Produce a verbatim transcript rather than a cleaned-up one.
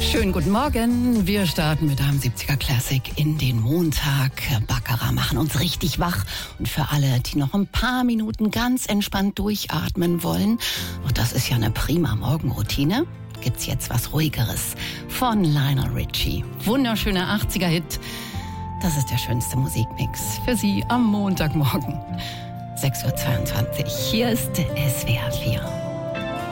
Schönen guten Morgen. Wir starten mit einem siebziger Classic in den Montag. Baccarat machen uns richtig wach. Und für alle, die noch ein paar Minuten ganz entspannt durchatmen wollen, und das ist ja eine prima Morgenroutine, gibt's jetzt was Ruhigeres von Lionel Richie. Wunderschöner achtziger-Hit. Das ist der schönste Musikmix für Sie am Montagmorgen. sechs Uhr zweiundzwanzig. Hier ist S W R vier.